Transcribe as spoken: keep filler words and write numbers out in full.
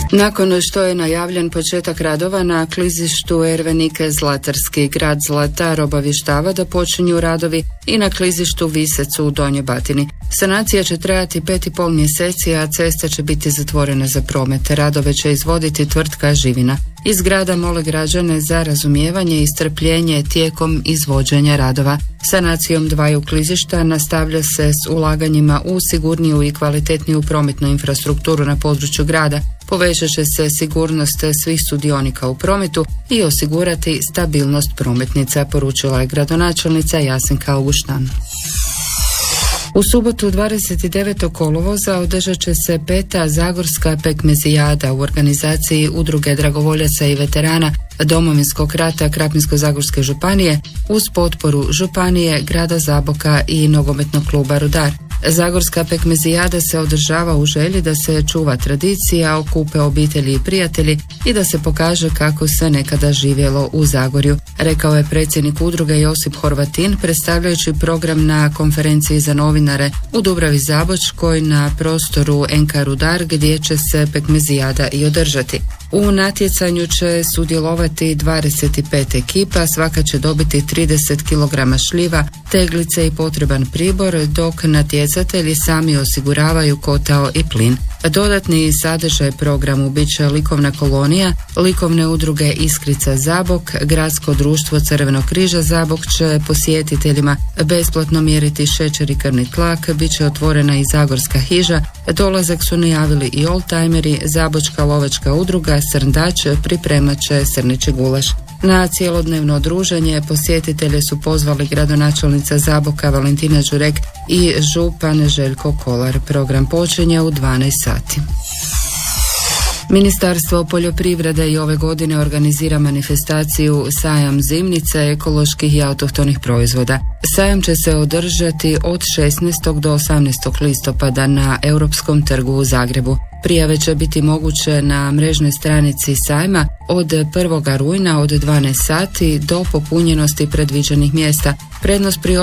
Nakon što je najavljen početak radova na klizištu Ervenike Zlatarski, grad Zlatar obavještava da počinju radovi i na klizištu Visec u Donjoj Batini. Sanacija će trajati pet i pol mjeseci, a cesta će biti zatvorena za promet. Radove će izvoditi tvrtka Živina. Iz grada mole građane za razumijevanje i strpljenje tijekom izvođenja radova. Sanacijom dvaju klizišta nastavlja se s ulaganjima u sigurniju i kvalitetniju prometnu infrastrukturu na području grada. Povećat će se sigurnost svih sudionika u prometu i osigurati stabilnost prometnica, poručila je gradonačelnica Jasenka Auguštan. U subotu dvadeset devetog kolovoza održat će se peta Zagorska pekmezijada u organizaciji Udruge dragovoljaca i veterana Domovinskog rata Krapinsko-zagorske županije uz potporu županije, grada Zaboka i nogometnog kluba Rudar. Zagorska pekmezijada se održava u želji da se čuva tradicija, okupe obitelji i prijatelji i da se pokaže kako se nekada živjelo u Zagorju, rekao je predsjednik udruge Josip Horvatin predstavljajući program na konferenciji za novinare u Dubravi Zabočkoj na prostoru N K Rudar gdje će se pekmezijada i održati. U natjecanju će sudjelovati dvadeset pet ekipa, svaka će dobiti trideset kilograma šljiva, teglice i potreban pribor, dok natjecatelji sami osiguravaju kotao i plin. Dodatni sadržaj programu bit će likovna kolonija, likovne udruge Iskrica Zabok, gradsko društvo Crvenog križa Zabok će posjetiteljima besplatno mjeriti šećer i krvni tlak, bit će otvorena i Zagorska hiža, dolazak su najavili i oldtimeri, Zabočka lovačka udruga Srndač pripremat će srnići gulaš. Na cijelodnevno druženje posjetitelje su pozvali gradonačelnica Zaboka Valentina Đurek i župan Željko Kolar. Program počinje u dvanaest sati. Ministarstvo poljoprivrede i ove godine organizira manifestaciju Sajam zimnice ekoloških i autohtonih proizvoda. Sajam će se održati od šesnaestog do osamnaestog listopada na Europskom trgu u Zagrebu. Prijave će biti moguće na mrežnoj stranici sajma od prvog rujna od dvanaest sati do popunjenosti predviđenih mjesta. Prednost pri